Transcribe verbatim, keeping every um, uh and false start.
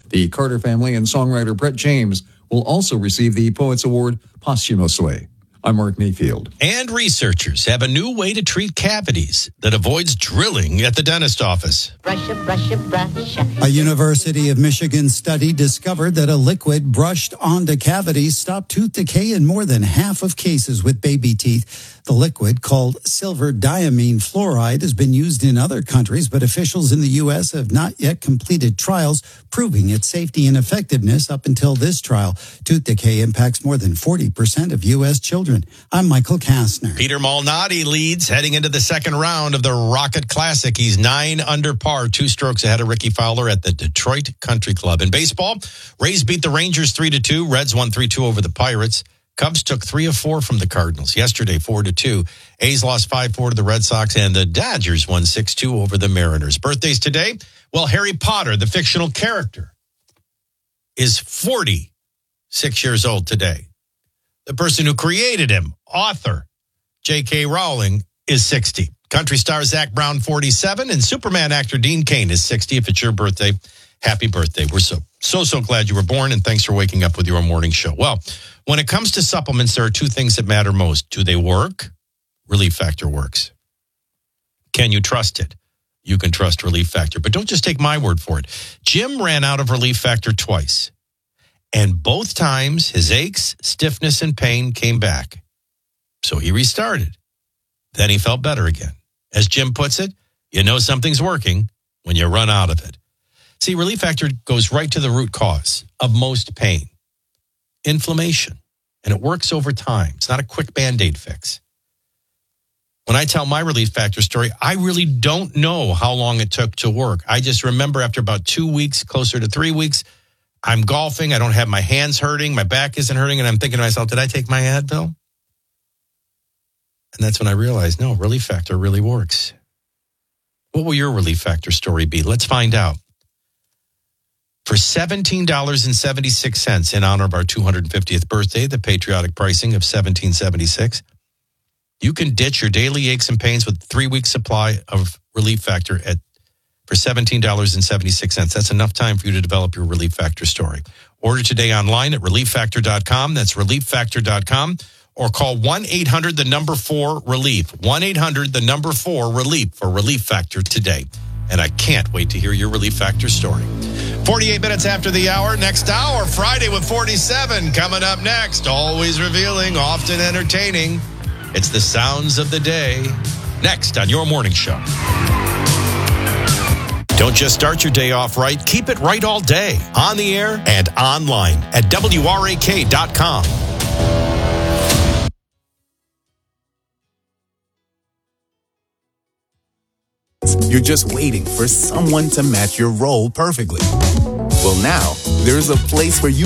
The Carter family and songwriter Brett James will also receive the Poets Award posthumously. I'm Mark Mayfield. And researchers have a new way to treat cavities that avoids drilling at the dentist office. Brush, brush, brush. A University of Michigan study discovered that a liquid brushed onto cavities stopped tooth decay in more than half of cases with baby teeth. The liquid, called silver diamine fluoride, has been used in other countries, but officials in the U S have not yet completed trials proving its safety and effectiveness up until this trial. Tooth decay impacts more than forty percent of U S children. I'm Michael Kastner. Peter Malnati leads heading into the second round of the Rocket Classic. He's nine under par, two strokes ahead of Ricky Fowler at the Detroit Country Club. In baseball, Rays beat the Rangers three to two. Reds won three two over the Pirates. Cubs took three of four from the Cardinals yesterday, four to two. A's lost five four to the Red Sox, and the Dodgers won six two over the Mariners. Birthdays today? Well, Harry Potter, the fictional character, is forty-six years old today. The person who created him, author J K. Rowling, is sixty. Country star Zac Brown, forty-seven, and Superman actor Dean Cain is sixty. If it's your birthday, happy birthday. We're so, so, so glad you were born, and thanks for waking up with your morning show. Well, when it comes to supplements, there are two things that matter most. Do they work? Relief Factor works. Can you trust it? You can trust Relief Factor, but don't just take my word for it. Jim ran out of Relief Factor twice, and both times his aches, stiffness, and pain came back. So he restarted. Then he felt better again. As Jim puts it, you know something's working when you run out of it. See, Relief Factor goes right to the root cause of most pain, inflammation, and it works over time. It's not a quick Band-Aid fix. When I tell my Relief Factor story, I really don't know how long it took to work. I just remember after about two weeks, closer to three weeks, I'm golfing. I don't have my hands hurting. My back isn't hurting. And I'm thinking to myself, did I take my Advil? And that's when I realized, no, Relief Factor really works. What will your Relief Factor story be? Let's find out. For seventeen dollars and seventy-six cents in honor of our two hundred fiftieth birthday, the patriotic pricing of seventeen seventy-six, you can ditch your daily aches and pains with a three-week supply of Relief Factor at for seventeen dollars and seventy-six cents. That's enough time for you to develop your Relief Factor story. Order today online at relief factor dot com. That's relief factor dot com. Or call one eight hundred the number four relief. one eight hundred the number four relief for Relief Factor today. And I can't wait to hear your Relief Factor story. forty-eight minutes after the hour. Next hour, Friday with forty-seven. Coming up next, always revealing, often entertaining. It's the sounds of the day. Next on your morning show. Don't just start your day off right. Keep it right all day. On the air and online at W R A K dot com. You're just waiting for someone to match your role perfectly. Well, now, there's a place where you